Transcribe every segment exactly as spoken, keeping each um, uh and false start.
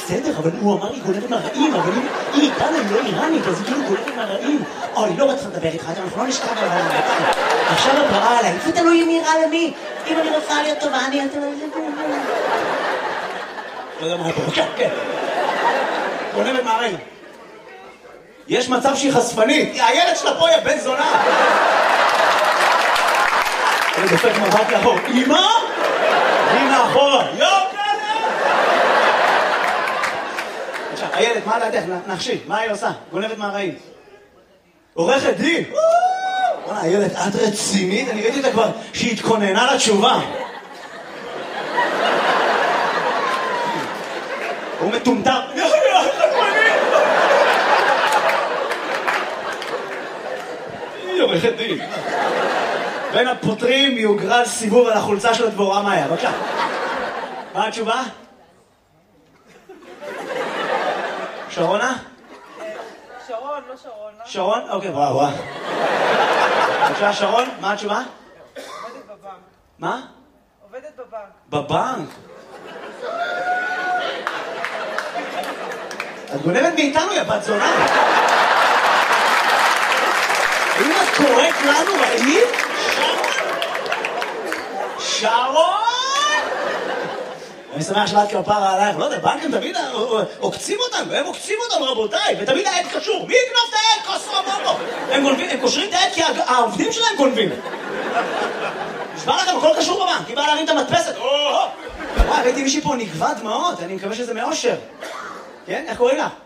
בסדר, אבל הוא אמר לי גונבת מהרעים, אבל אם איתנו היא לא איראנית, אז היא כאילו גונבת מהרעים. אוי, לא רצה לדבר איתך, אנחנו לא נשכב על הרעים. עכשיו הבאה עליי, איפה תלוי אם נראה למי? אם אני רוצה להיות טובה, אני אתן לזה... לא יודע מה פה, כן, כן. גונבת מהרעים. יש מצב שהיא חשפנית, הילד שלה פה היא בן זונה. אני דופק מבט לאחור, אמא? היא מאחורה, יוקר! עכשיו, הילד, מה לדעתך? נחשי, מה היא עושה? גונבת מהרעים. עורכת דין! וואלה, הילד, את רצינית? אני ראיתי אותה כבר שהיא התכוננה לתשובה. הוא מטומטם. היא עורכת דין. בין הפותרים יוגרל סיבוב על החולצה של הדבורה מאיה. בבקשה. מה התשובה? שרונה? שרון, לא שרון. שרון? אוקיי, וואו, וואו. בבקשה, שרון, מה התשובה? עובדת בבנק. מה? עובדת בבנק. בבנק? את גונבת מאיתנו, יא בת זונה? האם את קוראת לנו רעים? שרון? אני שמח שלאת כפרה עלייך, לא יודע, בנקים תמיד עוקצים אותנו, הם עוקצים אותנו רבותיי, ותמיד העד קשור, מי יקנוף את העד? כוסו בובו. הם גונבים, הם קושרים את העד כי העובדים שלהם גונבים. נשבע לכם, הכל קשור בבנק, היא באה להרים את המדפסת, וואי, ראיתי מישהי פה נגבה דמעות, אני מקווה שזה מאושר. כן? איך קוראים לה?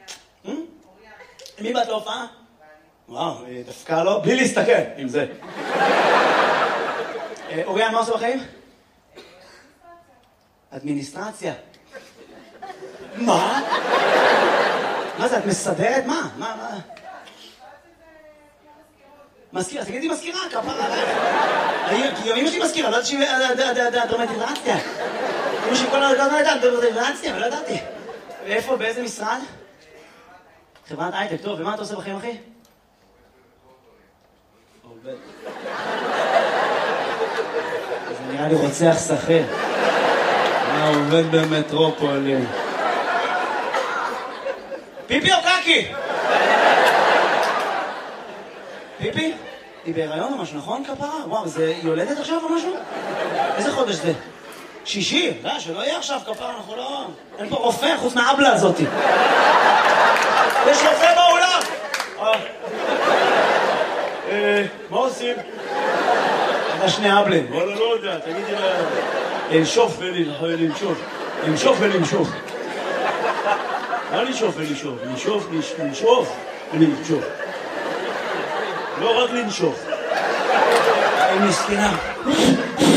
מי באת להופעה? וואו, דווקא לא, בלי להסתכל עם זה. אוריאן, מה עושה בחיים? אדמיניסטרציה. מה? מה זה, את מסדרת? מה? מה, מה? מזכירה, תגידי מזכירה, כפרה עליך. כי אמא שלי מזכירה, לא יודעת שהיא דרמטיזציה. אמא שלי כל הדרגות לא יודעת, דרמטיזציה, אבל לא ידעתי. ואיפה, באיזה משרד? חברת הייטק, טוב, ומה אתה עושה בחיים, אחי? עובד. זה נראה לי רוצח שכיר. מה עובד במטרופולין? פיפי או קקי? פיפי? היא בהיריון או משהו, נכון כפרה? וואו, זה יולדת עכשיו או משהו? איזה חודש זה? שישי? לא, שלא יהיה עכשיו כפרה, אנחנו לא... אין פה רופא חוץ מהאבלה הזאתי. יש רופא באולם! מה עושים? זה שני אבלים. וואלה, לא יודע, תגידי לה... לנשוף ולנשוף. לנשוף ולנשוף. מה לנשוף ולנשוף? לנשוף, לנשוף ולנשוף. לא רק לנשוף. היא מסכנה.